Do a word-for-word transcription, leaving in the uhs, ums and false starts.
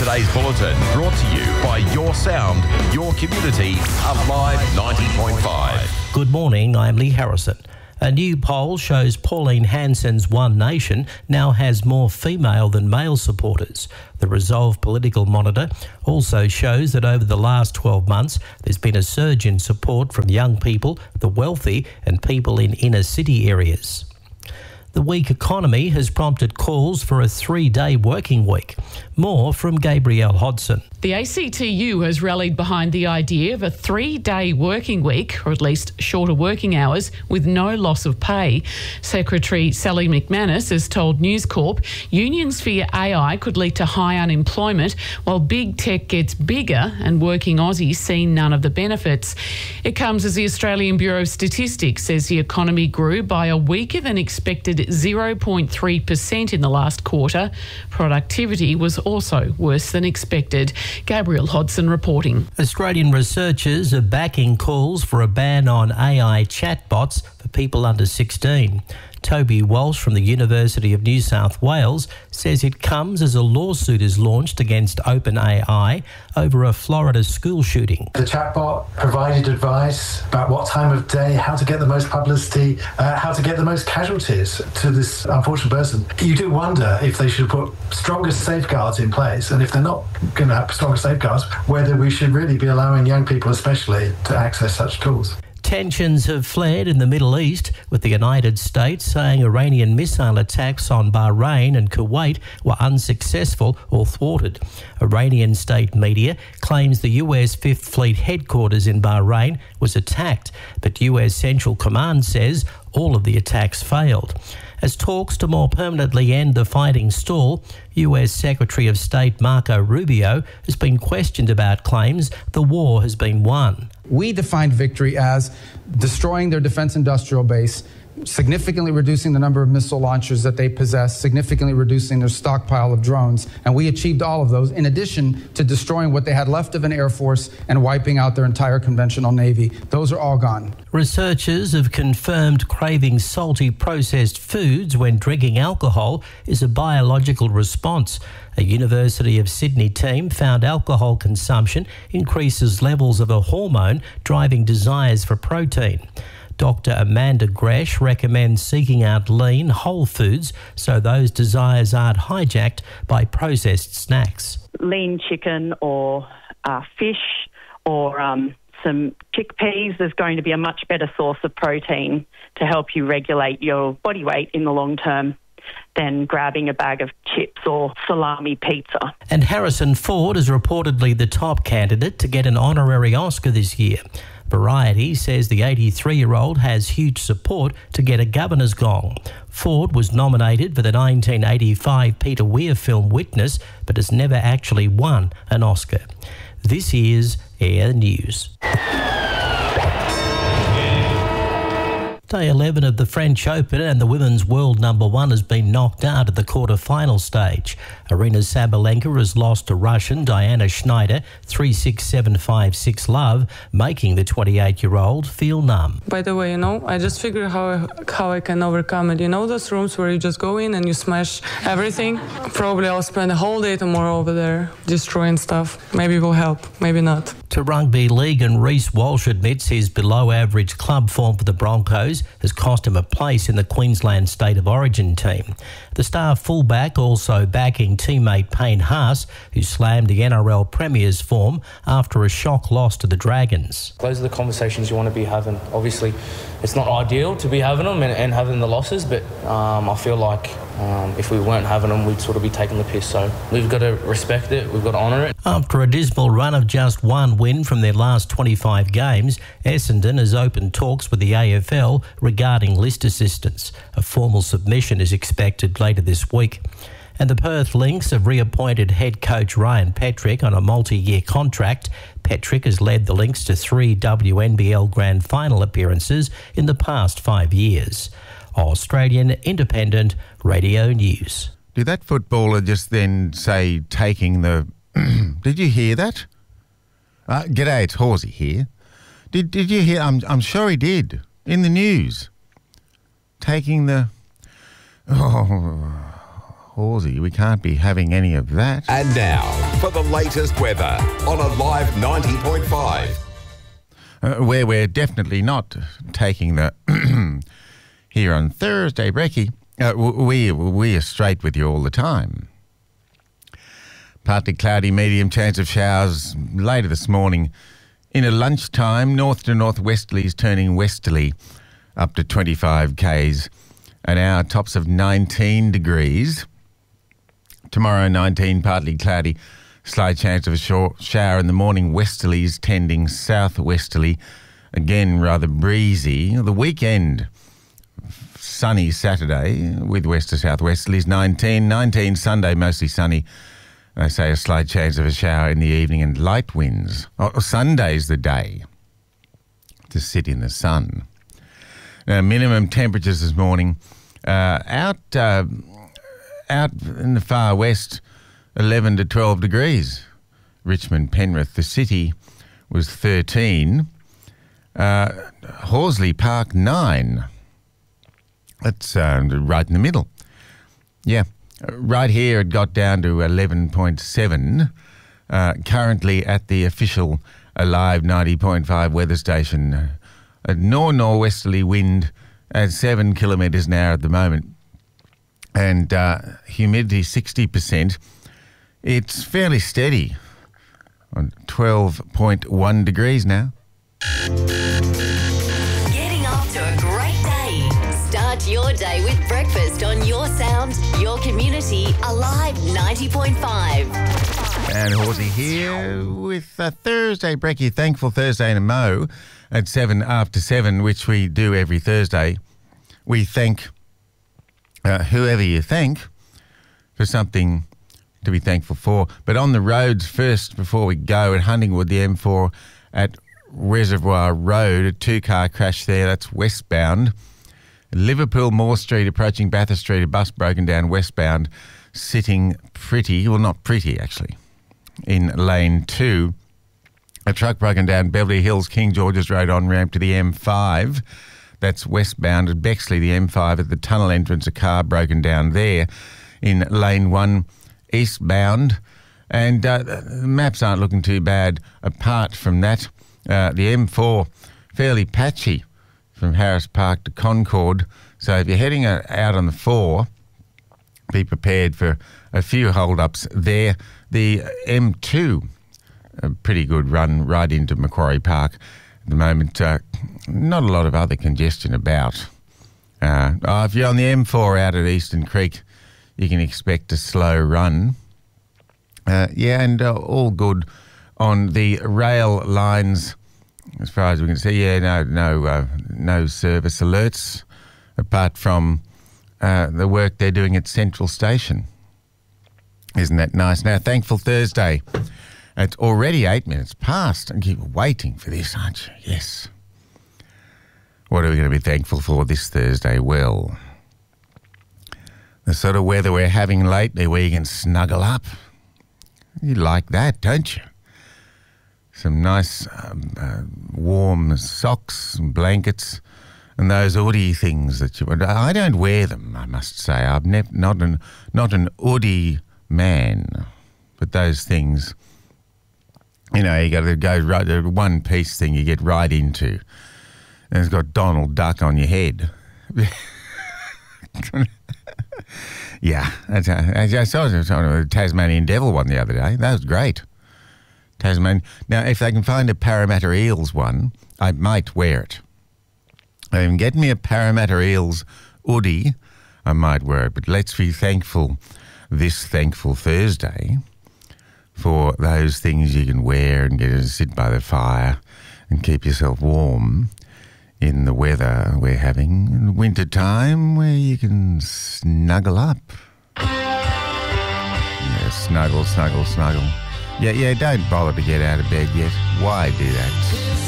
today's bulletin brought to you by Your Sound, Your Community, Alive ninety point five. Good morning, I'm Lee Harrison. A new poll shows Pauline Hanson's One Nation now has more female than male supporters. The Resolve Political Monitor also shows that over the last twelve months, there's been a surge in support from young people, the wealthy, and people in inner city areas. The weak economy has prompted calls for a three-day working week. More from Gabrielle Hodson. The A C T U has rallied behind the idea of a three-day working week, or at least shorter working hours, with no loss of pay. Secretary Sally McManus has told News Corp unions fear A I could lead to high unemployment, while big tech gets bigger and working Aussies see none of the benefits. It comes as the Australian Bureau of Statistics says the economy grew by a weaker than expected zero point three percent in the last quarter. Productivity was also worse than expected. Gabrielle Hodson reporting. Australian researchers are backing calls for a ban on A I chatbots for people under sixteen. Toby Walsh from the University of New South Wales says it comes as a lawsuit is launched against OpenAI over a Florida school shooting. The chatbot provided advice about what time of day, how to get the most publicity, uh, how to get the most casualties to this unfortunate person. You do wonder if they should put stronger safeguards in place, and if they're not going to have stronger safeguards, whether we should really be allowing young people especially to access such tools. Tensions have flared in the Middle East, with the United States saying Iranian missile attacks on Bahrain and Kuwait were unsuccessful or thwarted. Iranian state media claims the U S Fifth Fleet headquarters in Bahrain was attacked, but U S Central Command says all of the attacks failed. As talks to more permanently end the fighting stall, U S Secretary of State Marco Rubio has been questioned about claims the war has been won. We defined victory as destroying their defense industrial base, significantly reducing the number of missile launchers that they possess, significantly reducing their stockpile of drones, and we achieved all of those, in addition to destroying what they had left of an air force and wiping out their entire conventional navy. Those are all gone. Researchers have confirmed craving salty processed foods when drinking alcohol is a biological response. A University of Sydney team found alcohol consumption increases levels of a hormone driving desires for protein. Doctor Amanda Gresh recommends seeking out lean, whole foods so those desires aren't hijacked by processed snacks. Lean chicken or uh, fish or um, some chickpeas is going to be a much better source of protein to help you regulate your body weight in the long term than grabbing a bag of chips or salami pizza. And Harrison Ford is reportedly the top candidate to get an honorary Oscar this year. Variety says the eighty-three-year-old has huge support to get a governor's gong. Ford was nominated for the nineteen eighty-five Peter Weir film Witness, but has never actually won an Oscar. This is Air News. Day eleven of the French Open and the women's world number one has been knocked out at the quarter-final stage. Aryna Sabalenka has lost to Russian Diana Schneider three six seven five six love, making the twenty-eight-year-old feel numb. By the way, you know, I just figured how I, how I can overcome it. You know those rooms where you just go in and you smash everything? Probably I'll spend a whole day tomorrow over there destroying stuff. Maybe it will help, maybe not. To rugby league, and Reece Walsh admits his below-average club form for the Broncos has cost him a place in the Queensland State of Origin team. The star fullback also backing teammate Payne Haas, who slammed the N R L Premier's form after a shock loss to the Dragons. Those are the conversations you want to be having. Obviously, it's not ideal to be having them and, and having the losses, but um, I feel like um, if we weren't having them, we'd sort of be taking the piss. So we've got to respect it, we've got to honour it. After a dismal run of just one win from their last twenty-five games, Essendon has opened talks with the A F L regarding list assistance. A formal submission is expected later this week. And the Perth Lynx have reappointed head coach Ryan Petrick on a multi-year contract. Petrick has led the Lynx to three W N B L Grand Final appearances in the past five years. Australian Independent Radio News. Did that footballer just then say taking the... Did you hear that? Uh, g'day, it's Horsey here. Did did you hear? I'm I'm sure he did. In the news. Taking the... Oh... Horsey, we can't be having any of that. And now, for the latest weather on Alive ninety point five. Uh, where we're definitely not taking the here on Thursday, Brekkie. Uh, we, we are straight with you all the time. Partly cloudy, medium chance of showers later this morning. In a lunchtime, north to northwesterlies turning westerly up to twenty-five kays an hour, tops of nineteen degrees. Tomorrow, nineteen, partly cloudy, slight chance of a short shower in the morning, westerlies tending southwesterly. Again, rather breezy. The weekend, sunny Saturday with west to southwesterlies, nineteen. nineteen Sunday, mostly sunny. They say a slight chance of a shower in the evening and light winds. Oh, Sunday's the day to sit in the sun. Now, minimum temperatures this morning, uh, out uh, out in the far west, eleven to twelve degrees. Richmond, Penrith, the city was thirteen. Uh, Horsley Park, nine. That's uh, right in the middle. Yeah. Right here, it got down to eleven point seven. Uh, currently at the official Alive ninety point five weather station. A nor-norwesterly wind at seven kilometres an hour at the moment. And uh, humidity sixty percent. It's fairly steady on twelve point one degrees now. Getting off to a great day. Start your day with breakfast on Your Sound, Your Community, Alive ninety point five. And Horsey here with a Thursday Brekkie, Thankful Thursday in a Mo at seven after seven, which we do every Thursday. We thank uh, whoever you thank for something to be thankful for. But on the roads first, before we go, at Huntingwood, the M four at Reservoir Road, a two-car crash there, that's westbound. Liverpool Moore Street approaching Bathurst Street, a bus broken down westbound, sitting pretty, well not pretty actually, in lane two. A truck broken down Beverly Hills, King George's Road on-ramp to the M five. That's westbound at Bexley, the M five at the tunnel entrance, a car broken down there in lane one, eastbound. And uh, the maps aren't looking too bad apart from that. Uh, the M four, fairly patchy from Harris Park to Concord. So if you're heading out on the four, be prepared for a few hold-ups there. The M two, a pretty good run right into Macquarie Park. At the moment, uh, not a lot of other congestion about. Uh, oh, if you're on the M four out at Eastern Creek, you can expect a slow run. Uh, yeah, and uh, all good on the rail lines. As far as we can see, yeah, no, no, uh, no service alerts apart from uh, the work they're doing at Central Station. Isn't that nice? Now, Thankful Thursday. It's already eight minutes past, and keep waiting for this, aren't you? Yes. What are we going to be thankful for this Thursday? Well, the sort of weather we're having lately, where you can snuggle up. You like that, don't you? Some nice um, uh, warm socks and blankets and those hoodie things that you... I don't wear them, I must say. I'm ne- not an not an hoodie man. But those things, you know, you got to go right... The one-piece thing you get right into. And it's got Donald Duck on your head. Yeah. That's, uh, I saw the Tasmanian Devil one the other day. That was great. Tasman. Now, if they can find a Parramatta Eels one, I might wear it. They can get me a Parramatta Eels hoodie, I might wear it. But let's be thankful this Thankful Thursday for those things you can wear and get to sit by the fire and keep yourself warm in the weather we're having in winter time, where you can snuggle up. Yeah, snuggle, snuggle, snuggle. Yeah, yeah, don't bother to get out of bed yet. Why do that?